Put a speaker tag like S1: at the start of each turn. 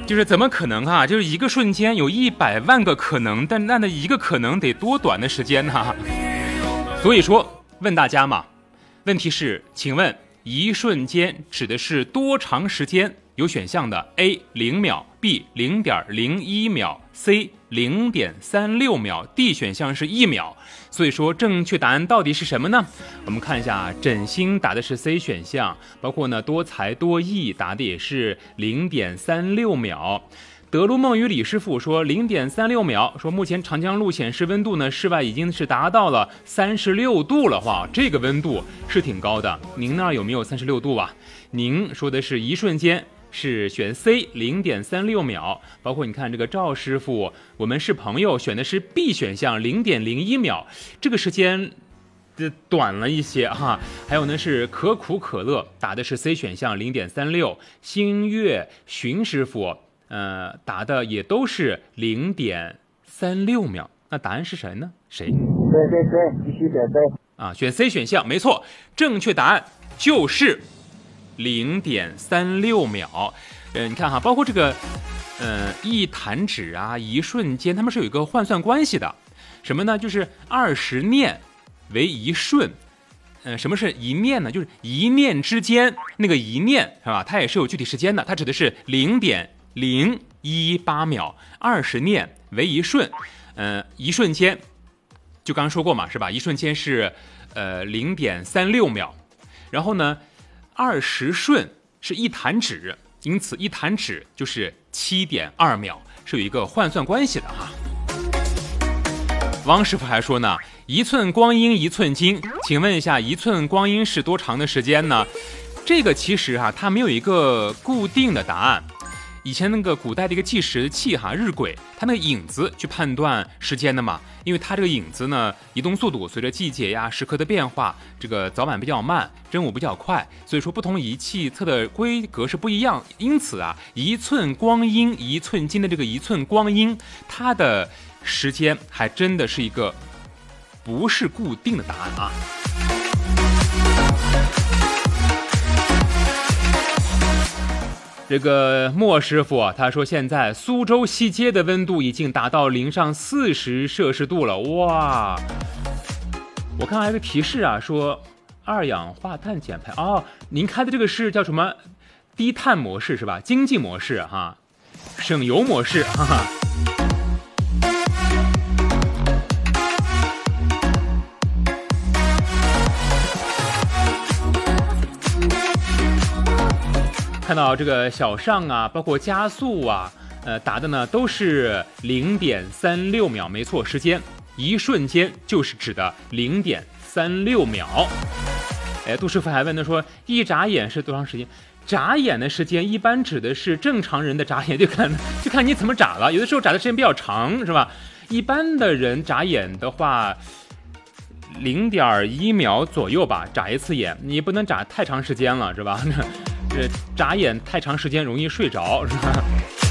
S1: 就是怎么可能啊？就是一个瞬间有100万个可能，但那一个可能得多短的时间呢？所以说问大家嘛，问题是，请问一瞬间指的是多长时间？有选项的 A 0秒 B 0.01秒 C 0.36秒 D 选项是1秒。所以说正确答案到底是什么呢？我们看一下，枕星答的是 C 选项，包括呢多才多艺答的也是0.36秒。德鲁梦与李师傅说0.36秒，说目前长江路显示温度呢，室外已经是达到了36度了，哇，这个温度是挺高的。您那儿有没有36度啊？您说的是一瞬间，是选 C 0.36秒，包括你看这个赵师傅，我们是朋友选的是 B 选项0.01秒，这个时间短了一些哈。还有呢是可苦可乐打的是 C 选项0.36，星月荀师傅答的也都是0.36秒，那答案是谁呢？谁？
S2: 对，必须选 C
S1: 啊，选 C 选项没错，正确答案就是0.36秒。你看哈，包括这个一弹指啊，一瞬间，他们是有一个换算关系的。什么呢？就是20念为一瞬。什么是一念呢？就是一念之间，那个一念是吧？它也是有具体时间的，它指的是0.018秒，20念为一瞬。一瞬间就刚刚说过嘛，是吧？一瞬间是0.36秒，然后呢，20瞬是一弹指，因此一弹指就是7.2秒，是有一个换算关系的哈。汪师傅还说呢，一寸光阴一寸金，请问一下，一寸光阴是多长的时间呢？这个其实它没有一个固定的答案。以前那个古代的一个计时器日晷，它那个影子去判断时间的嘛，因为它这个影子呢移动速度随着季节时刻的变化，这个早晚比较慢，真午比较快，所以说不同仪器测的规格是不一样。因此一寸光阴一寸金的这个一寸光阴，它的时间还真的是一个不是固定的答案啊。这个莫师傅他说，现在苏州西街的温度已经达到-40摄氏度了，哇！我看还有个提示说二氧化碳减排您开的这个是叫什么低碳模式是吧？经济模式省油模式看到这个小上包括加速答的呢都是0.36秒，没错，时间一瞬间就是指的0.36秒。杜师傅还问他说，一眨眼是多长时间？眨眼的时间一般指的是正常人的眨眼，就看你怎么眨了，有的时候眨的时间比较长，是吧？一般的人眨眼的话0.1秒左右吧，眨一次眼，你不能眨太长时间了，是吧？眨眼太长时间容易睡着，是吧？